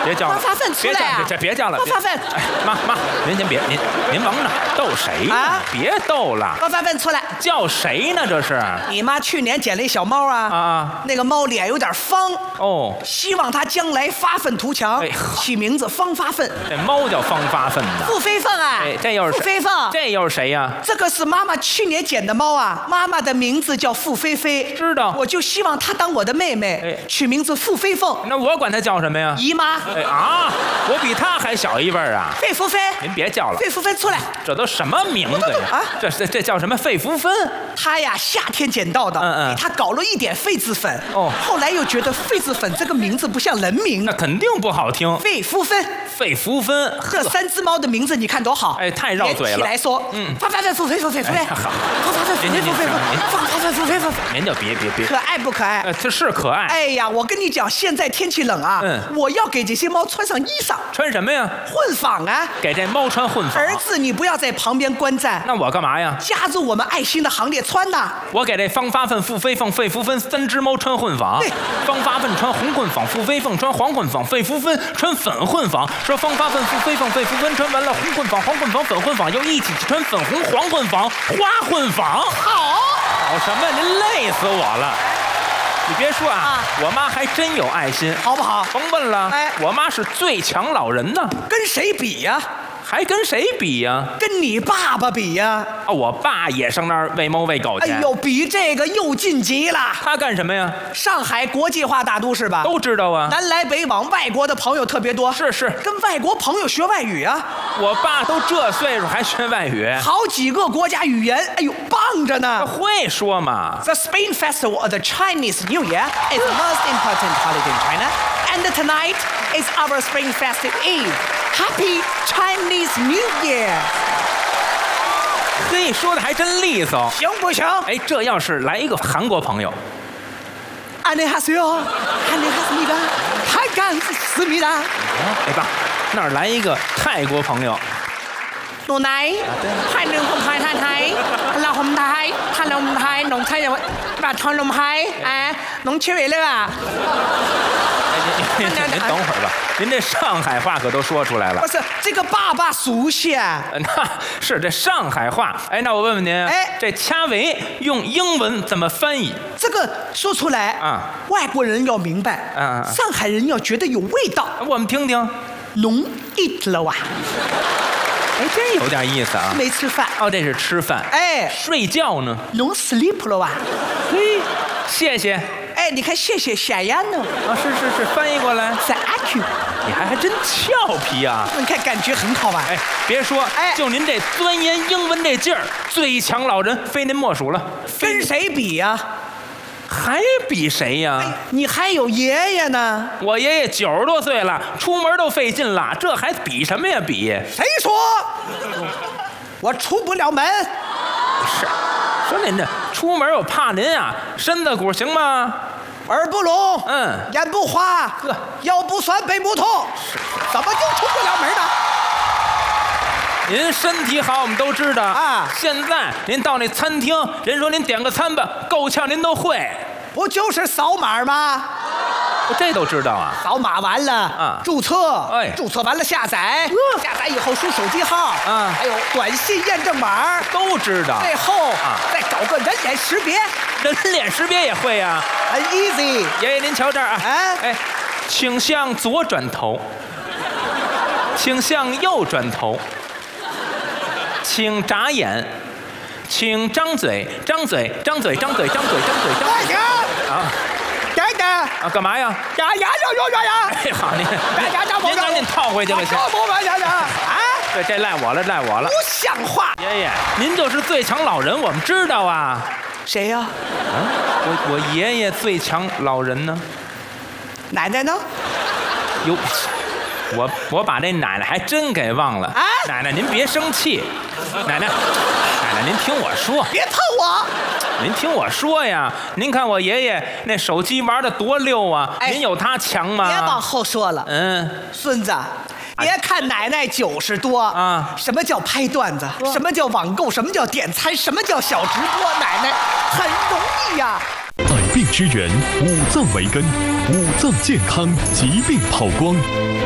别叫了， 发粪出来啊！ 别叫了， 发粪！ 哎，妈，您先别，您往哪逗谁呀？ 啊别逗了， 发粪出来！ 叫谁呢？这是？ 你妈去年捡了一小猫啊，那个猫脸有点方哦， 希望它将来发愤图强，起名字方发愤。 这猫叫方发愤的， 付飞凤啊！ 哎，这又是付飞凤， 这又是谁呀？ 这个是妈妈去年捡的猫啊，妈妈的名字叫付菲菲， 知道。 我就希望她当我的妹妹，取名字付飞凤。 那我管她叫什么呀？ 姨妈。 哎啊，我比她还小一辈儿啊。 费福芬， 您别叫了。 费福芬出来， 这都什么名字呀？啊，这叫什么费福芬？ 她呀，夏天捡到的，给她搞了一点痱子粉。哦，后来又觉得痱子粉这个名字不像人名， 那肯定不好听。 费福芬， 费福芬， 这3只猫的名字你看多好， 哎，太绕嘴了。 起来说，发发费付费付费付费， 好，您就别， 可爱不可爱？ 这是可爱。 哎呀，我跟你讲，现在天气冷啊，我要给这些猫穿上衣裳。 穿什么呀？ 混纺啊！ 给这猫穿混纺。 儿子，你不要在旁边观战。 那我干嘛呀？ 加入我们爱心的行列穿呐！ 我给这方发愤、付飞凤、费福芬3只猫穿混纺。方发愤穿红混纺，付飞凤穿黄混纺，费福芬穿粉混纺。说方发愤、付飞凤、费福芬穿完了红混纺、黄混纺、粉混纺，又一起穿粉红黄混纺、花混纺。好什么？您累死我了！你别说啊，我妈还真有爱心， 好不好？ 甭问了，我妈是最强老人呢。 跟谁比呀？ 还跟谁比呀？ 跟你爸爸比呀！ 啊，我爸也上那儿喂猫喂狗去。 哎呦，比这个又晋级了。 他干什么呀？ 上海国际化大都市吧？ 都知道啊。 南来北往，外国的朋友特别多。 是， 跟外国朋友学外语啊。 我爸都这岁数还学外语， 好几个国家语言，哎呦，棒着呢。 会说嘛 ？The Spring Festival of the Chinese New Year is the most important holiday in China, and tonight is our Spring Festive Eve. Happy Chinese New Year！ 嘿，说的还真利索， 行不行？ 哎，这要是来一个韩国朋友， 안녕하세요，안녕하십니까，반갑습니다。 哎爸，那儿来一个泰国朋友。 หนูไหนไทยหนึ่งคนไทยไทยเราคนไทยท่านลมไทยหนงไทยอย่างแบบทอนลมไทยหนงชื่ออะไร啊？ 您等会儿吧，您这上海话可都说出来了。 不是，这个爸爸熟悉啊。 那是这上海话。哎，那我问问您，这掐尾用英文怎么翻译？ 这个说出来啊，外国人要明白，上海人要觉得有味道。 我们听听。 侬 eat 了哇？ 哎，真有点意思啊！ 没吃饭哦，这是吃饭。 哎， 睡觉呢？ 侬 sleep 了哇？ 嘿，谢谢。 哎，你看谢谢小鸭呢？ 啊，是，翻译过来。 Thank you。 你还真俏皮啊！ 你看感觉很好吧？ 哎，别说，就您这钻研英文这劲儿，最强老人非您莫属了。 跟谁比呀？ 还比谁呀？ 你还有爷爷呢。 我爷爷90多岁了，出门都费劲了，这还比什么呀？比？ 谁说？我出不了门。 是，说您这出门我怕您啊，身子骨行吗？ 耳不聋，眼不花，腰不酸，背不痛，怎么就出不了门呢？ 您身体好，我们都知道啊。现在您到那餐厅，人说您点个餐吧，够呛您都会。 不就是扫码吗？ 这都知道啊。 扫码完了啊，注册，注册完了下载，下载以后输手机号啊，还有短信验证码都知道。 最后再搞个人脸识别， 人脸识别也会呀， 很 easy。 爷爷您瞧这儿啊，哎，请向左转头，请向右转头。请眨眼，请张嘴，张嘴，张嘴，张嘴，张嘴，张嘴，张嘴。啊， 等等啊，干嘛呀？ 呀！ 哎，好，您赶紧套回去吧，行。 啊， 这赖我了，赖我了。 不像话！ 爷爷，您就是最强老人，我们知道啊。 谁呀？ 我爷爷最强老人呢？ 奶奶呢？ 哟。我把这奶奶还真给忘了啊！奶奶您别生气，奶奶您听我说， 别碰我！ 您听我说呀，您看我爷爷那手机玩的多溜啊，您有他强吗？ 别往后说了，孙子，别看奶奶90多啊，什么叫拍段子？什么叫网购？什么叫点餐？什么叫小直播？奶奶很容易呀。 百病之源，五脏为根，五脏健康，疾病跑光。